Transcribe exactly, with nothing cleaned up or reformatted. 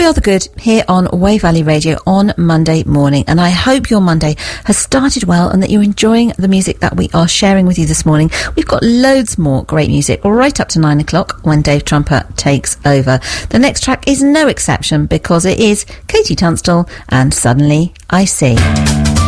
We Are The Good here on Way Valley Radio on Monday morning, and I hope your Monday has started well and that you're enjoying the music that we are sharing with you this morning. We've got loads more great music right up to nine o'clock when Dave Trumper takes over. The next track is no exception because it is Katie Tunstall and Suddenly I See.